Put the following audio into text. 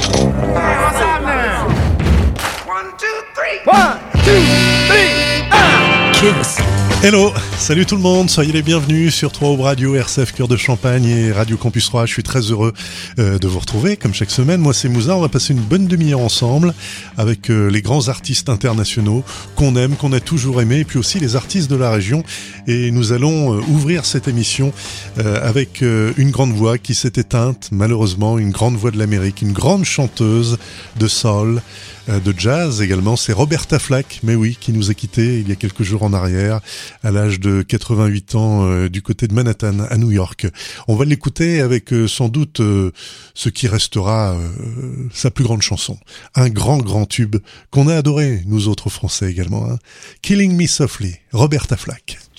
Hello, salut tout le monde, soyez les bienvenus sur 3 Aube Radio, RCF Cœur de Champagne et Radio Campus 3. Je suis très heureux de vous retrouver comme chaque semaine. Moi c'est Mouza, on va passer une bonne demi-heure ensemble avec les grands artistes internationaux qu'on aime, qu'on a toujours aimés, et puis aussi les artistes de la région. Et nous allons ouvrir cette émission avec une grande voix qui s'est éteinte malheureusement, une grande voix de l'Amérique, une grande chanteuse de soul, de jazz également, c'est Roberta Flack, mais oui, qui nous a quittés il y a quelques jours en arrière, à l'âge de 88 ans, du côté de Manhattan, à New York. On va l'écouter avec sans doute ce qui restera sa plus grande chanson. Un grand tube qu'on a adoré, nous autres Français également. Killing Me Softly, Roberta Flack.